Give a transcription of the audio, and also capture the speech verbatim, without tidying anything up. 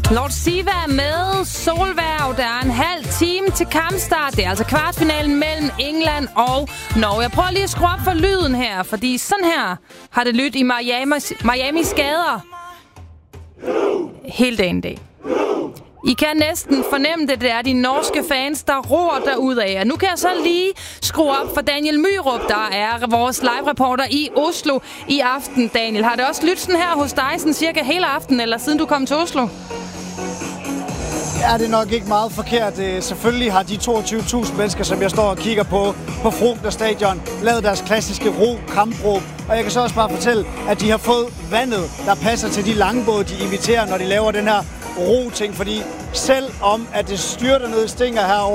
Lord Siva med Solværv. Der er en halv time til kampstart. Det er altså kvartfinalen mellem England og Norge. Jeg prøver lige at skrue op for lyden her, fordi sådan her har det lyttet i Miamis, Miamis gader hele dagen i dag. I kan næsten fornemme det, det er de norske fans, der roer derudad. Og nu kan jeg så lige skrue op for Daniel Myrup, der er vores live-reporter i Oslo i aften. Daniel, har det også lyttet sådan her hos dig, sådan cirka hele aften, eller siden du kom til Oslo? Ja, det er nok ikke meget forkert. Selvfølgelig har de toogtyve tusind mennesker, som jeg står og kigger på, på Frogner Stadion, lavet deres klassiske ro-kampråb. Og jeg kan så også bare fortælle, at de har fået vandet, der passer til de langbåde, de inviterer, når de laver den her ro-ting. Fordi selv om at det styrter ned, stinker herovre,